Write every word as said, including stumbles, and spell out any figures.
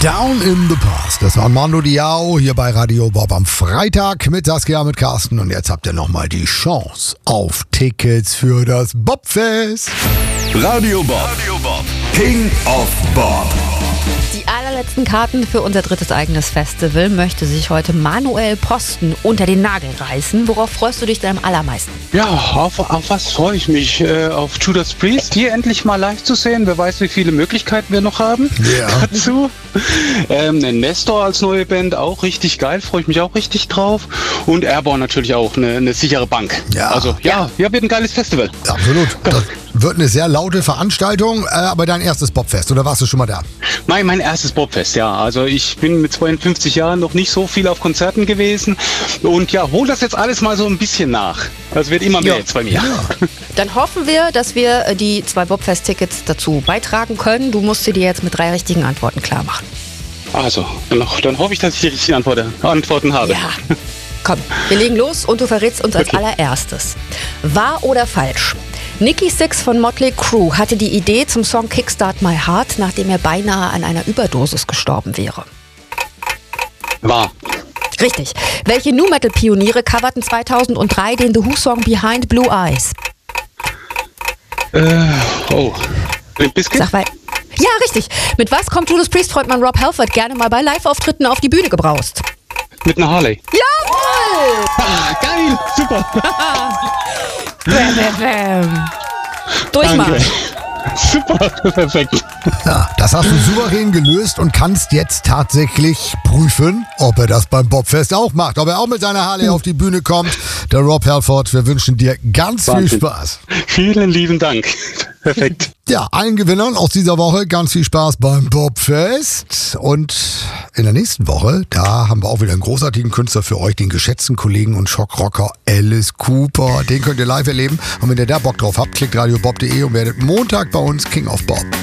Down in the Past. Das war Mando Diao hier bei Radio Bob am Freitag mit Saskia, mit Carsten. Und jetzt habt ihr nochmal die Chance auf Tickets für das Bobfest. Radio Bob. Radio Bob. King of Bob. Die allerletzten Karten für unser drittes eigenes Festival möchte sich heute Manuel Posten unter den Nagel reißen. Worauf freust du dich denn am allermeisten? Ja, auf, auf was freue ich mich? Äh, auf Judas Priest hier endlich mal live zu sehen. Wer weiß, wie viele Möglichkeiten wir noch haben Ja. dazu. Ähm, Nestor als neue Band, auch richtig geil. Freue ich mich auch richtig drauf. Und Airborne natürlich auch, eine, eine sichere Bank. Ja. Also ja, ja, wird ein geiles Festival. Absolut. Das wird eine sehr laute Veranstaltung, äh, aber dein erstes Bobfest, oder warst du schon mal da? Mein, mein erstes Bobfest, ja. Also ich bin mit zweiundfünfzig Jahren noch nicht so viel auf Konzerten gewesen. Und ja, hol das jetzt alles mal so ein bisschen nach. Das wird immer mehr Ja. jetzt bei mir. Ja. Dann hoffen wir, dass wir äh, die zwei Bobfest-Tickets dazu beitragen können. Du musst sie dir jetzt mit drei richtigen Antworten klar machen. Also, dann, dann hoffe ich, dass ich die richtigen Antworten, Antworten habe. Ja. Komm, wir legen los und du verrätst uns als Okay. allererstes. Wahr oder falsch? Nikki Sixx von Motley Crue hatte die Idee zum Song Kickstart My Heart, nachdem er beinahe an einer Überdosis gestorben wäre. Wahr. Richtig. Welche Nu-Metal-Pioniere coverten zweitausenddrei den The Who-Song Behind Blue Eyes? Äh, oh. Limp Bizkit? Sag mal. Ja, richtig. Mit was kommt Judas Priest-Frontmann Rob Halford gerne mal bei Live-Auftritten auf die Bühne gebraust? Mit einer Harley. Jawohl! Ah, geil, super. Bäm, bäm, bäm. Durchmachen. Danke. Super, perfekt. Ja, das hast du souverän gelöst und kannst jetzt tatsächlich prüfen, ob er das beim Bobfest auch macht. Ob er auch mit seiner Harley auf die Bühne kommt. Der Rob Halford, wir wünschen dir ganz Wahnsinn. viel Spaß. Vielen lieben Dank. Perfekt. Ja, allen Gewinnern aus dieser Woche ganz viel Spaß beim Bobfest. Und in der nächsten Woche, da haben wir auch wieder einen großartigen Künstler für euch, den geschätzten Kollegen und Schockrocker Alice Cooper. Den könnt ihr live erleben. Und wenn ihr da Bock drauf habt, klickt radiobob punkt de und werdet Montag bei uns King of Bob.